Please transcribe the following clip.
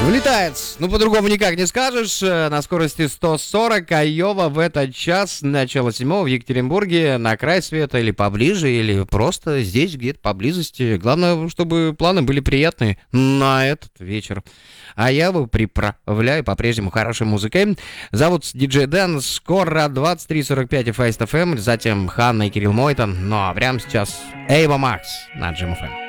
Влетает, ну по-другому никак не скажешь, на скорости 140, Айова в этот час, начало 7 в Екатеринбурге, на край света или поближе, или просто здесь где-то поблизости. Главное, чтобы планы были приятные на этот вечер. А я его приправляю по-прежнему хорошей музыкой. Зовут диджей Дэн, скоро 23:45 и Фейст ФМ, затем Ханна и Кирилл Мойтон, ну а прямо сейчас Эйва Макс на Джим ФМ.